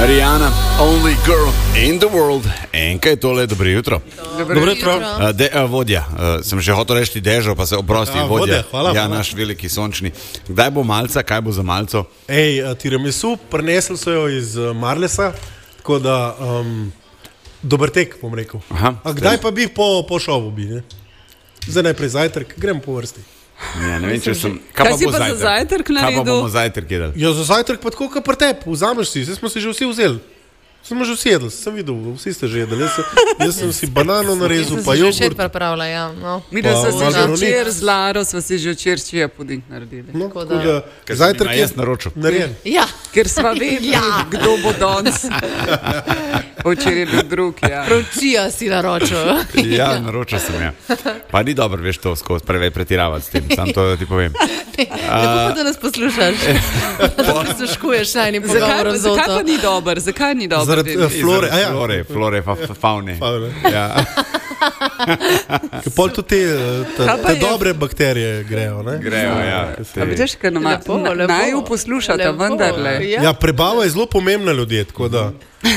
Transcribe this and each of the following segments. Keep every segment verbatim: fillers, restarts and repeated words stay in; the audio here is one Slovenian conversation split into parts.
Rihanna, only girl in the world. Enka je tole, dobro jutro. Dobro, dobro jutro. Uh, de, uh, vodja, uh, sem že hotel reči Dežo, pa se oprosti, ja, vodja. vodja hvala, ja, hvala. naš veliki sončni. Kdaj bo malca, kaj bo za malco? Ej, tiramisu, prinesli so jo iz uh, Marlesa, tako da um, dober tek, bom rekel. Aha, A kdaj pa bi po, po šovu bi, ne? Zdaj najprej zajtrk, grem po vrsti. Ja, ne vem, če sem... Kaj pa si bo pa za zajtrk Kaj pa naredil? bomo zajtrk jedli? Ja, za zajtrk pa tako, kot pri tebi, vzameš si, zdaj smo si že vsi vzeli. Smo že vsi jedli, sem videl, vsi ste že jedli. Jaz, sem- jaz sem si banano narezal, pa Jaz sem si že jogurt. včeraj pripravila, ja. No. Mi da Pa smo si že mažaronik. včeraj z Laro, smo si že včeraj čija puding naredili. No, Tako tako da- da, Ker sem zajtrk jim je jaz naročil. narejen. Ja, Ker smo vedeli, Ja. kdo bo danes. Včeraj je bil drug, ja. pročija si naročil. Ja, naročil sem, ja. Pa ni dobro, veš to skozi preveč pretiravati s tem, sam to ti povem. Lepo pa, da nas poslušaš. Da prisluškuješ najnim Zakaj, pogovorom z zakaj pa Oto. ni dober? Zakaj ni dober? Zaradi, Denis? eh, Flore, a ja. Flore, flore, fa, fa, faune. Favne. Ja. Ker pol tudi te, eh, te, Kaj pa te je? dobre bakterije grejo, ne? Grejo, ja. A vidiš, ker nama, Lepo, na, lepo. naj jo poslušate, Lepo, vendarle. ja. Ja, prebava je zelo pomembna ljudje, tako da.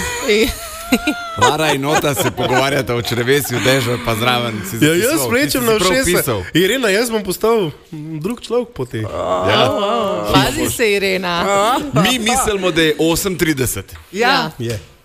Lara in Ota se pogovarjata o črevesju, Dežo pa zraven si Ja, jaz zapisoval. vlečem Ti na si prav všesa. pisal. Irena, jaz bom postal drug človek po tej. Ja. Pazi se, Irena. Mi mislimo, da je osem trideset. Ja, Je.